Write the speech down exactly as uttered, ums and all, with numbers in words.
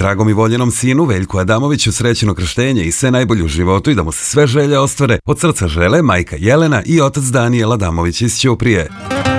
dragom i voljenom sinu Veljku Adamoviću srećno krštenje i sve najbolje u životu i da mu se sve želje ostvare, od srca žele majka Jelena i otac Danijel Adamović iz Ćuprije.